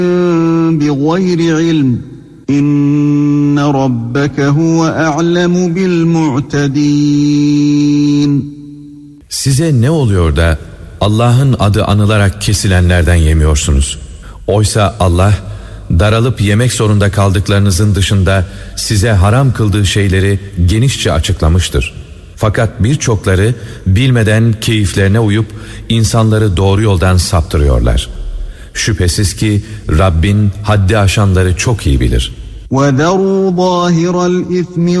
بِغَيْرِ عِلْمٍ إِنَّ رَبَّكَ هُوَ أَعْلَمُ بِالْمُعْتَدِينَ. Size ne oluyor da Allah'ın adı anılarak kesilenlerden yemiyorsunuz? Oysa Allah daralıp yemek zorunda kaldıklarınızın dışında size haram kıldığı şeyleri genişçe açıklamıştır. Fakat birçokları bilmeden keyiflerine uyup insanları doğru yoldan saptırıyorlar. Şüphesiz ki Rabbin haddi aşanları çok iyi bilir. وَذَرُوا ظَاهِرَ الْإِثْمِ